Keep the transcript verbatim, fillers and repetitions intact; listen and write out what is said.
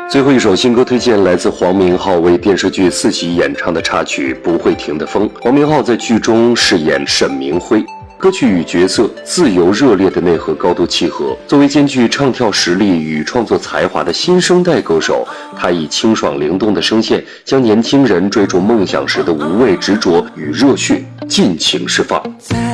最后一首新歌推荐来自黄明昊为电视剧《四喜》演唱的插曲《不会停的风》。黄明昊在剧中饰演沈明辉，歌曲与角色自由热烈的内核高度契合。作为兼具唱跳实力与创作才华的新生代歌手，他以清爽灵动的声线，将年轻人追逐梦想时的无畏执着与热血尽情释放。